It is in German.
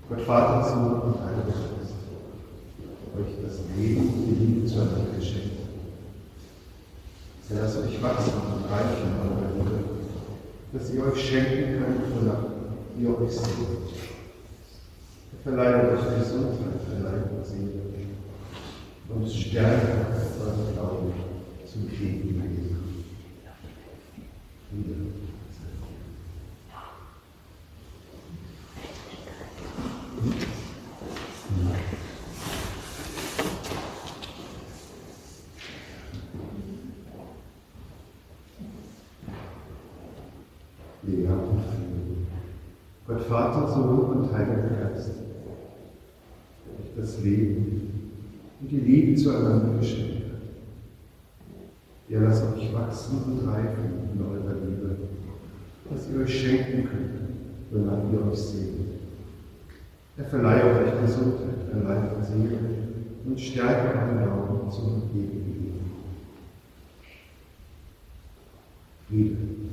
Gott Vater, Sohn und Heiliger Geist, euch das Leben und die Liebe zueinander geschenkt. Lasst euch wachsen und reichen in eurer Liebe, dass ihr euch schenken könnt, wonach ihr euch sehnt. Verleihe euch Gesundheit für Leib und Seele und stärke euren Glauben zum ewigen Leben. Lehrer und Frieden. Gott Vater, Sohn und Heiliger Geist, euch das Leben und die Liebe zueinander geschenkt hat. Ihr lasst euch wachsen und reifen in eurer Liebe, dass ihr euch schenken könnt, wonach ihr euch sehnt. Er verleihe euch Gesundheit für Leib und Seele und stärke euren Glauben zum ewigen Leben. Friede.